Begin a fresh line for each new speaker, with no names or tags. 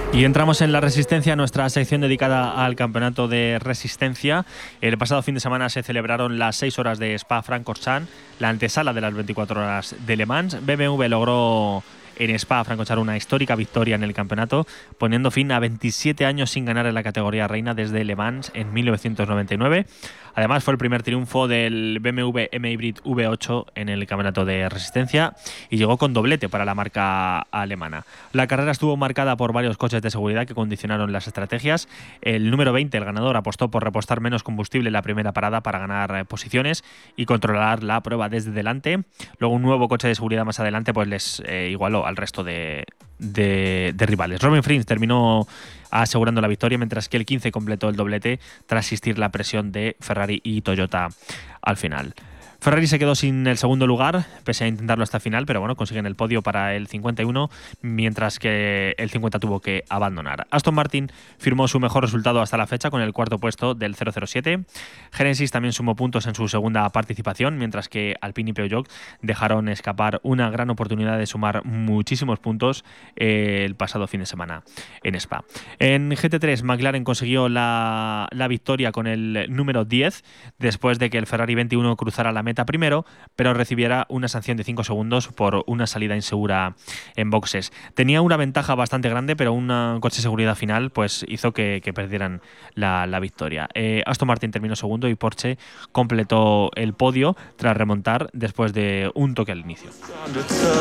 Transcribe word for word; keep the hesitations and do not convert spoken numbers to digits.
Y entramos en la Resistencia, nuestra sección dedicada al campeonato de resistencia. El pasado fin de semana se celebraron las seis horas de Spa-Francorchamps, la antesala de las veinticuatro horas de Le Mans. B M W logró en Spa-Francorchamps una histórica victoria en el campeonato, poniendo fin a veintisiete años sin ganar en la categoría reina desde Le Mans en mil novecientos noventa y nueve. Además, fue el primer triunfo del B M W M-Hybrid V ocho en el campeonato de resistencia y llegó con doblete para la marca alemana. La carrera estuvo marcada por varios coches de seguridad que condicionaron las estrategias. El número veinte, el ganador, apostó por repostar menos combustible en la primera parada para ganar posiciones y controlar la prueba desde delante. Luego un nuevo coche de seguridad más adelante pues les eh, igualó al resto de, de, de rivales. Robin Frins terminó asegurando la victoria, mientras que el quince completó el doblete tras asistir la presión de Ferrari y Toyota al final. Ferrari se quedó sin el segundo lugar, pese a intentarlo hasta el final, pero bueno, consiguen el podio para el cincuenta y uno, mientras que el cincuenta tuvo que abandonar. Aston Martin firmó su mejor resultado hasta la fecha con el cuarto puesto del cero cero siete. Genesis también sumó puntos en su segunda participación, mientras que Alpine y Peugeot dejaron escapar una gran oportunidad de sumar muchísimos puntos eh, el pasado fin de semana en Spa. En G T tres, McLaren consiguió la, la victoria con el número diez, después de que el Ferrari veintiuno cruzara la meta primero, pero recibiera una sanción de cinco segundos por una salida insegura en boxes. Tenía una ventaja bastante grande, pero un coche de seguridad final pues hizo que, que perdieran la, la victoria. Eh, Aston Martin terminó segundo y Porsche completó el podio tras remontar después de un toque al inicio.